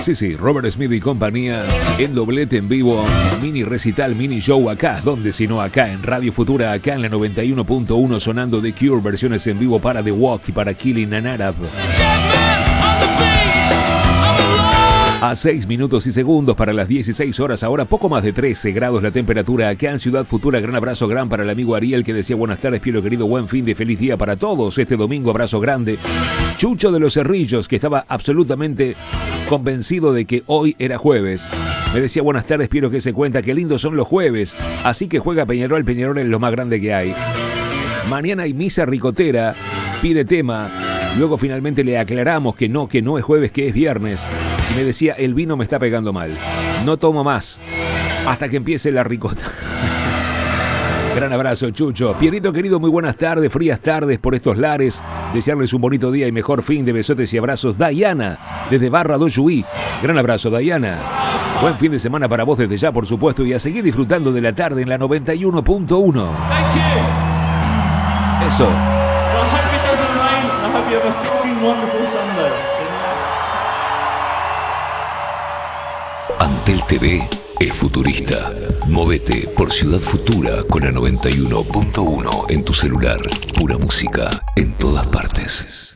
Sí, Robert Smith y compañía en doblete en vivo, mini recital, mini show acá, donde si no acá en Radio Futura, acá en la 91.1 sonando The Cure, versiones en vivo para The Walk y para Killing an Arab. A 6 minutos y segundos para las 16 horas, ahora poco más de 13 grados la temperatura acá en Ciudad Futura. Gran abrazo gran para el amigo Ariel que decía buenas tardes, Piero querido, buen fin de feliz día para todos. Este domingo abrazo grande. Chucho de los Cerrillos, que estaba absolutamente convencido de que hoy era jueves. Me decía buenas tardes, Piero, que se cuenta, qué lindos son los jueves. Así que juega Peñarol, Peñarol es lo más grande que hay. Mañana hay misa ricotera, pide tema. Luego finalmente le aclaramos que no es jueves, que es viernes. Y me decía, el vino me está pegando mal. No tomo más hasta que empiece la ricota. Gran abrazo, Chucho. Pierito querido, muy buenas tardes, frías tardes por estos lares. Desearles un bonito día y mejor fin de besotes y abrazos. Dayana, desde Barra do Chuí. Gran abrazo, Dayana. Buen fin de semana para vos desde ya, por supuesto. Y a seguir disfrutando de la tarde en la 91.1. Eso. You have a fucking wonderful Sunday. Antel TV es futurista. Móvete por Ciudad Futura con la 91.1 en tu celular. Pura música en todas partes.